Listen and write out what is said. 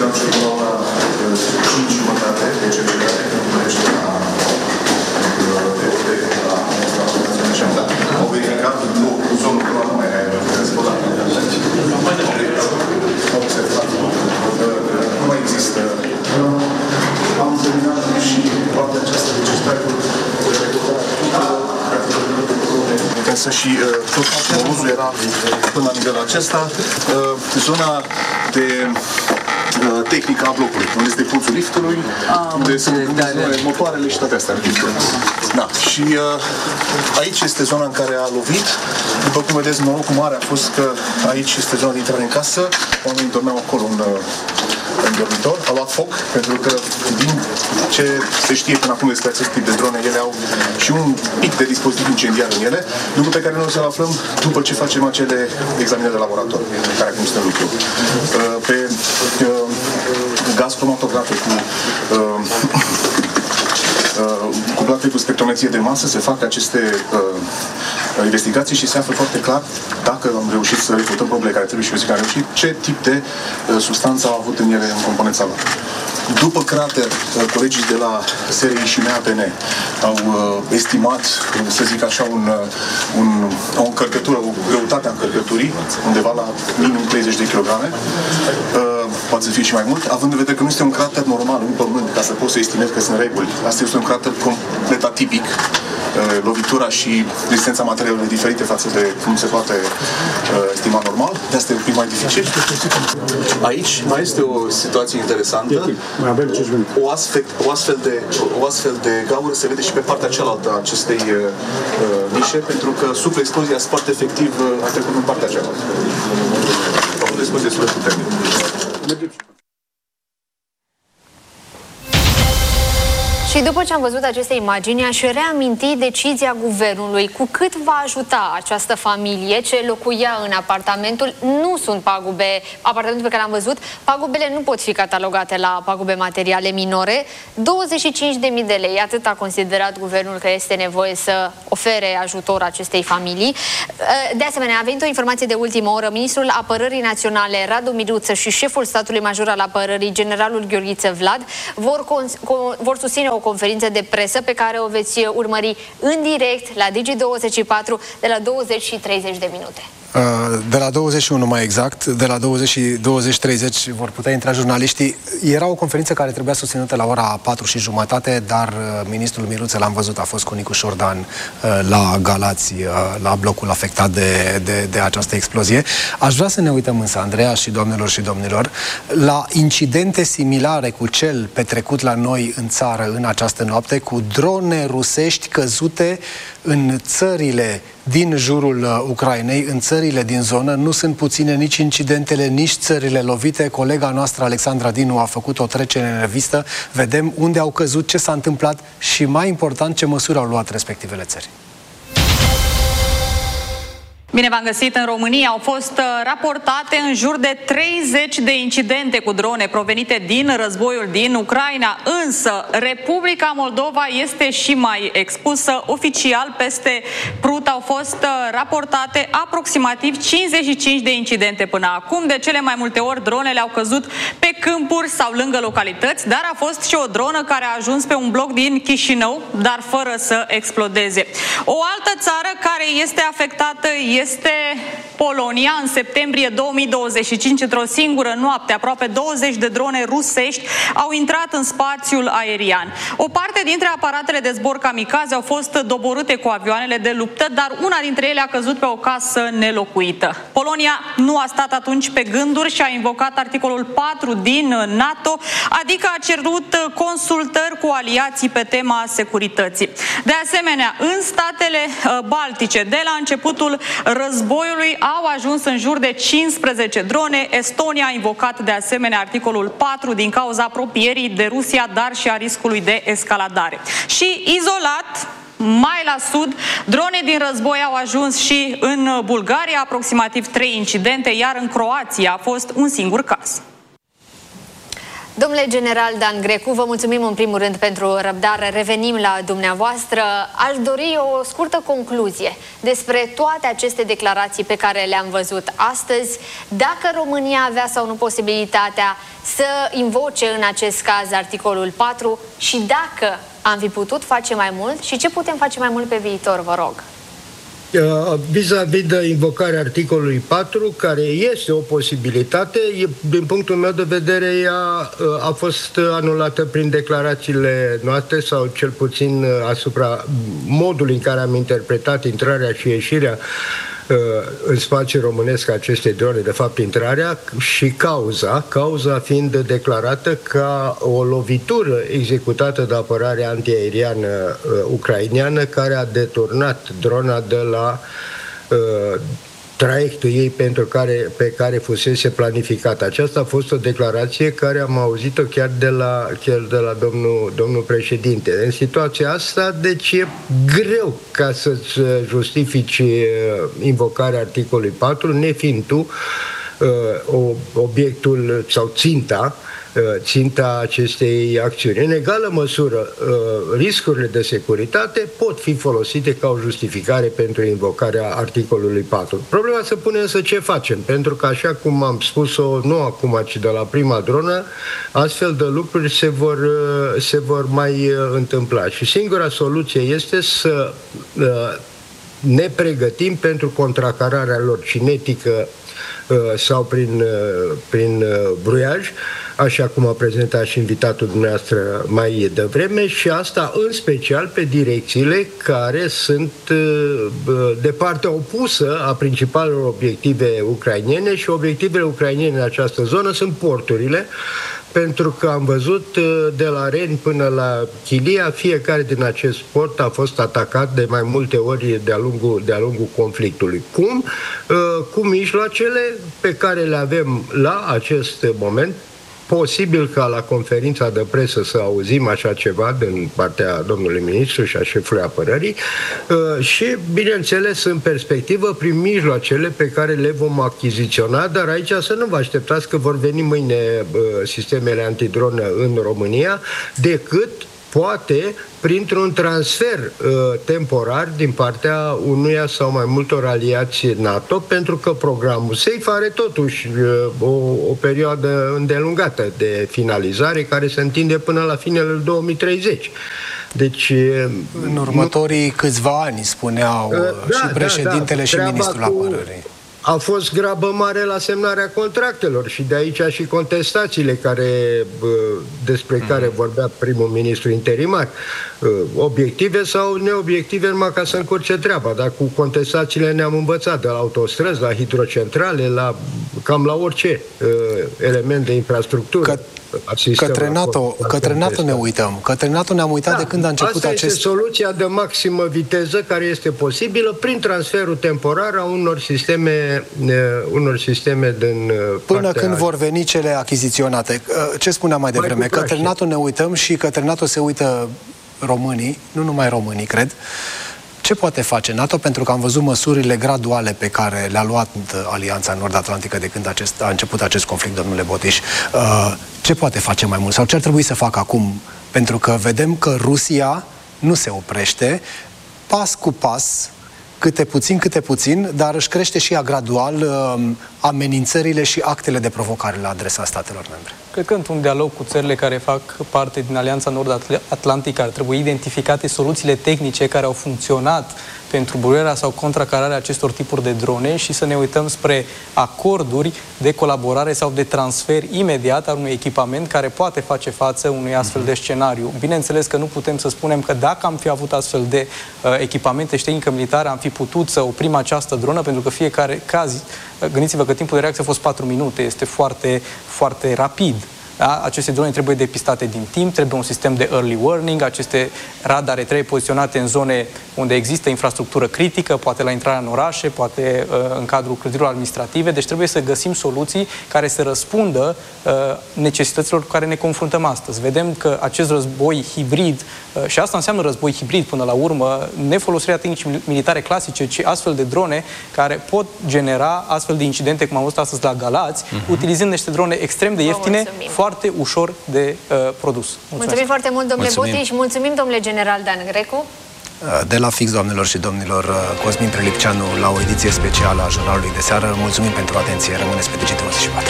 considerăm și la ora 5:30 de cercetare, când numește la au verificat zonul că nu mai era explodat. Nu mai există. Am terminat și partea aceasta de cercetare însă și tot moruzul era până la nivelul acesta. Zona de tehnică a blocului, unde este puțul liftului, unde sunt motoarele și toate astea. Da. Și aici este zona în care a lovit. După cum vedeți, norocul mare a fost că aici este zona de intrare în casă. Oamenii dormeau acolo în dormitor. A luat foc, pentru că din ce se știe până acum despre acest tip de drone, ele au și un pic de dispozitiv incendiar în ele, lucru pe care noi o să-l aflăm după ce facem acele examinări de laborator, care acum stă în lucru. Pe gaz cromatografe cuplate cu spectrometrie de masă se fac aceste investigații și se află foarte clar, dacă am reușit să refutăm probele care trebuie și eu zic că am reușit, ce tip de substanță au avut în ele în componența lor. După crater, colegii de la SRI și MAPN au estimat, să zic așa, o încărcătură, o greutate a încărcăturii, undeva la minim 30 de kilograme, poate să fie și mai mult, având în vedere că nu este un crater normal în pământ, ca să poți să estimezi că sunt reguli. Asta este un crater complet atipic. Lovitura și rezistența materialelor diferite față de cum se poate estima normal. De asta e un pic mai dificil. Aici mai este o situație interesantă. O astfel de gaură se vede și pe partea cealaltă a acestei nișe, pentru că sub explozia spart efectiv a trecut în partea cealaltă. A fost o explozie destul de puternică. Și după ce am văzut aceste imagini, aș reaminti decizia guvernului. Cu cât va ajuta această familie ce locuia în apartamentul, nu sunt pagube, apartamentul pe care l-am văzut, pagubele nu pot fi catalogate la pagube materiale minore. 25.000 de lei, atât a considerat guvernul că este nevoie să ofere ajutor acestei familii. De asemenea, a venit o informație de ultimă oră. Ministrul Apărării Naționale, Radu Miriuță, și șeful statului major al apărării, generalul Gheorghiță Vlad, vor susține o conferință de presă pe care o veți urmări în direct la Digi24 de la 20 și 30 de minute. De la 21 mai exact, de la 20 și 20-30 vor putea intra jurnaliștii. Era o conferință care trebuia susținută la ora 4:30, dar ministrul Miruță, l-am văzut, a fost cu Nicu Șordan la Galați, la blocul afectat de această explozie. Aș vrea să ne uităm însă, Andreea și doamnelor și domnilor, la incidente similare cu cel petrecut la noi în țară în această noapte, cu drone rusești căzute în țările din jurul Ucrainei, în țările din zonă. Nu sunt puține nici incidentele, nici țările lovite. Colega noastră, Alexandra Dinu, a făcut o trecere în revistă. Vedem unde au căzut, ce s-a întâmplat și, mai important, ce măsuri au luat respectivele țări. Bine v-am găsit. În România au fost raportate în jur de 30 de incidente cu drone provenite din războiul din Ucraina, însă Republica Moldova este și mai expusă. Oficial, peste Prut au fost raportate aproximativ 55 de incidente până acum. De cele mai multe ori dronele au căzut pe câmpuri sau lângă localități, dar a fost și o dronă care a ajuns pe un bloc din Chișinău, dar fără să explodeze. O altă țară care este afectată este Polonia. În septembrie 2025, într-o singură noapte, aproape 20 de drone rusești au intrat în spațiul aerian. O parte dintre aparatele de zbor kamikaze au fost doborâte cu avioanele de luptă, dar una dintre ele a căzut pe o casă nelocuită. Polonia nu a stat atunci pe gânduri și a invocat articolul 4 din NATO, adică a cerut consultări cu aliații pe tema securității. De asemenea, în statele baltice, de la începutul războiului, au ajuns în jur de 15 drone. Estonia a invocat de asemenea articolul 4 din cauza apropierii de Rusia, dar și a riscului de escaladare. Și izolat, mai la sud, drone din război au ajuns și în Bulgaria, aproximativ 3 incidente, iar în Croația a fost un singur caz. Domnule general Dan Grecu, vă mulțumim în primul rând pentru răbdare. Revenim la dumneavoastră. Aș dori o scurtă concluzie despre toate aceste declarații pe care le-am văzut astăzi. Dacă România avea sau nu posibilitatea să invoce în acest caz articolul 4 și dacă am fi putut face mai mult și ce putem face mai mult pe viitor, vă rog. Vis-a-vis de invocarea articolului 4, care este o posibilitate, din punctul meu de vedere, ea a fost anulată prin declarațiile noastre sau cel puțin asupra modului în care am interpretat intrarea și ieșirea în spațiu românesc acestei drone, de fapt intrarea și cauza fiind declarată ca o lovitură executată de apărarea antiaeriană ucraineană care a deturnat drona de la traiectul ei pe care fusese planificată. Aceasta a fost o declarație care am auzit-o chiar de la domnul președinte. În situația asta, deci e greu ca să-ți justifici invocarea articolului 4, nefiind tu obiectul sau ținta acestei acțiuni. În egală măsură, riscurile de securitate pot fi folosite ca o justificare pentru invocarea articolului 4. Problema se pune însă ce facem, pentru că așa cum am spus-o, nu acum, ci de la prima dronă, astfel de lucruri se vor mai întâmpla. Și singura soluție este să ne pregătim pentru contracararea lor cinetică sau prin bruiaj, așa cum a prezentat și invitatul dumneavoastră mai devreme, și asta în special pe direcțiile care sunt de partea opusă a principalelor obiective ucrainene, și obiectivele ucrainene în această zonă sunt porturile, pentru că am văzut de la Reni până la Chilia, fiecare din acest port a fost atacat de mai multe ori de-a lungul conflictului. Cum? Cu mijloacele pe care le avem la acest moment. Posibil ca la conferința de presă să auzim așa ceva din partea domnului ministru și a șefului apărării și, bineînțeles, în perspectivă, prin mijloacele pe care le vom achiziționa, dar aici să nu vă așteptați că vor veni mâine sistemele antidronă în România, decât poate printr-un transfer temporar din partea unuia sau mai multor aliați NATO, pentru că programul SAFE are totuși o perioadă îndelungată de finalizare care se întinde până la finele 2030. Deci, în următorii câțiva ani, spuneau și președintele și ministrul apărării. A fost grabă mare la semnarea contractelor și de aici și contestațiile despre care vorbea primul ministru interimar. Obiective sau neobiective, numai ca să încurce treaba, dar cu contestațiile ne-am învățat, de la autostrăzi, la hidrocentrale, cam la orice element de infrastructură. Către NATO ne uităm. Către NATO ne-am uitat de când a început asta este soluția de maximă viteză care este posibilă prin transferul temporar a unor sisteme din până când vor veni cele achiziționate. Ce spuneam mai devreme? Către NATO ne uităm și către NATO se uită românii, nu numai românii, cred. Ce poate face NATO? Pentru că am văzut măsurile graduale pe care le-a luat Alianța Nord-Atlantică de când a început acest conflict, domnule Botiș. Ce poate face mai mult? Sau ce ar trebui să facă acum? Pentru că vedem că Rusia nu se oprește, pas cu pas, câte puțin, dar își crește și ea gradual amenințările și actele de provocare la adresa statelor membre. Cred că într-un dialog cu țările care fac parte din Alianța Nord-Atlantică ar trebui identificate soluțiile tehnice care au funcționat pentru bruierea sau contracararea acestor tipuri de drone și să ne uităm spre acorduri de colaborare sau de transfer imediat al unui echipament care poate face față unui astfel de scenariu. Bineînțeles că nu putem să spunem că dacă am fi avut astfel de echipamente și tehnică militară am fi putut să oprim această dronă, pentru că fiecare caz, gândiți-vă că timpul de reacție a fost 4 minute, este foarte, foarte rapid. Da? Aceste drone trebuie depistate din timp, trebuie un sistem de early warning, aceste radare trebuie poziționate în zone unde există infrastructură critică, poate la intrarea în orașe, poate în cadrul clădirilor administrative, deci trebuie să găsim soluții care să răspundă necesităților cu care ne confruntăm astăzi. Vedem că acest război hibrid, și asta înseamnă război hibrid până la urmă, nefolosirea tehnici militare clasice, ci astfel de drone care pot genera astfel de incidente, cum am văzut astăzi la Galați, utilizând niște drone extrem de ieftine, foarte foarte ușor de produs. Mulțumim foarte mult, domnule Botii, și mulțumim, domnule general Dan Grecu. De la fix, doamnelor și domnilor, Cosmin Prelipceanu la o ediție specială a Jurnalului de Seară. Mulțumim pentru atenție. Rămâneți pe Digi24.